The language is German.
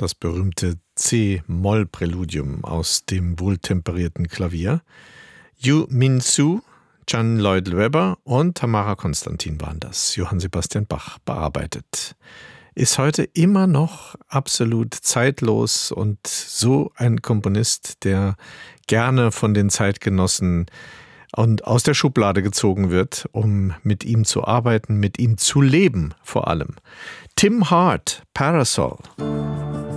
das berühmte C-Moll-Präludium aus dem wohltemperierten Klavier. Yu Min-Soo, Chan Lloyd-Webber und Tamara Konstantin waren das. Johann Sebastian Bach bearbeitet. Ist heute immer noch absolut zeitlos und so ein Komponist, der gerne von den Zeitgenossen und aus der Schublade gezogen wird, um mit ihm zu arbeiten, mit ihm zu leben vor allem. Tim Hart, Parasol.